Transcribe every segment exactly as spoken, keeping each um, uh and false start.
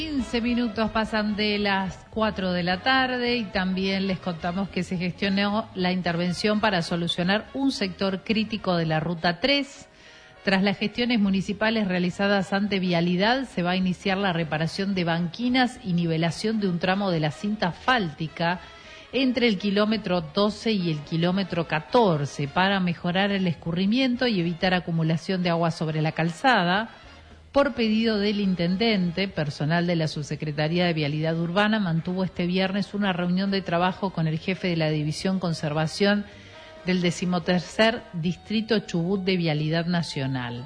quince minutos pasan de las cuatro de la tarde y también les contamos que se gestionó la intervención para solucionar un sector crítico de la Ruta tres. Tras las gestiones municipales realizadas ante Vialidad, se va a iniciar la reparación de banquinas y nivelación de un tramo de la cinta asfáltica entre el kilómetro doce y el kilómetro catorce para mejorar el escurrimiento y evitar acumulación de agua sobre la calzada. Por pedido del intendente, personal de la Subsecretaría de Vialidad Urbana mantuvo este viernes una reunión de trabajo con el jefe de la División Conservación del decimotercer Distrito Chubut de Vialidad Nacional.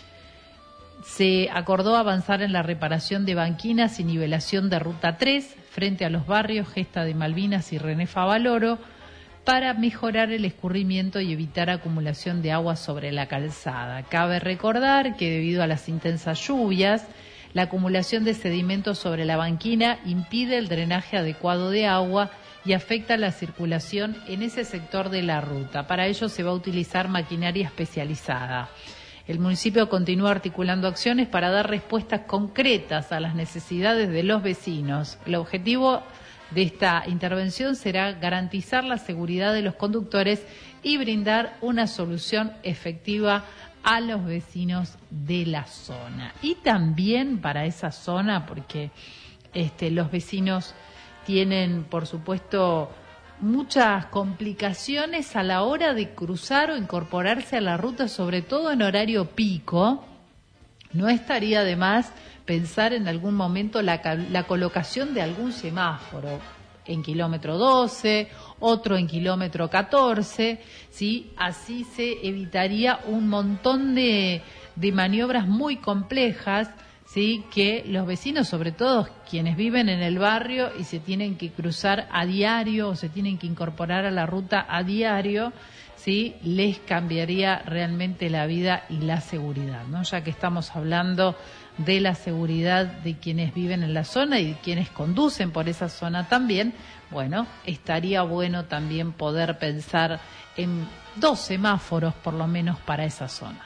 Se acordó avanzar en la reparación de banquinas y nivelación de Ruta tres frente a los barrios Gesta de Malvinas y René Favaloro para mejorar el escurrimiento y evitar acumulación de agua sobre la calzada. Cabe recordar que debido a las intensas lluvias, la acumulación de sedimentos sobre la banquina impide el drenaje adecuado de agua y afecta la circulación en ese sector de la ruta. Para ello se va a utilizar maquinaria especializada. El municipio continúa articulando acciones para dar respuestas concretas a las necesidades de los vecinos. El objetivo de esta intervención será garantizar la seguridad de los conductores y brindar una solución efectiva a los vecinos de la zona. Y también para esa zona, porque este, los vecinos tienen, por supuesto, muchas complicaciones a la hora de cruzar o incorporarse a la ruta, sobre todo en horario pico. No estaría de más pensar en algún momento la, la colocación de algún semáforo en kilómetro doce, otro en kilómetro catorce, ¿sí? Así se evitaría un montón de, de maniobras muy complejas, ¿sí? Que los vecinos, sobre todo quienes viven en el barrio y se tienen que cruzar a diario o se tienen que incorporar a la ruta a diario, ¿sí? Les cambiaría realmente la vida y la seguridad, ¿no? Ya que estamos hablando de la seguridad de quienes viven en la zona y de quienes conducen por esa zona también, bueno, estaría bueno también poder pensar en dos semáforos por lo menos para esa zona.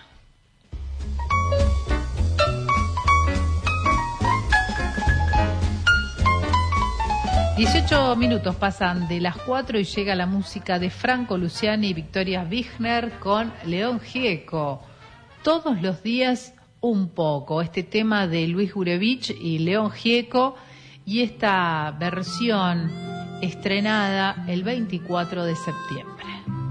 dieciocho minutos pasan de las cuatro y llega la música de Franco Luciani y Victoria Wigner con León Gieco. Todos los días un poco. Este tema de Luis Gurevich y León Gieco y esta versión estrenada el veinticuatro de septiembre.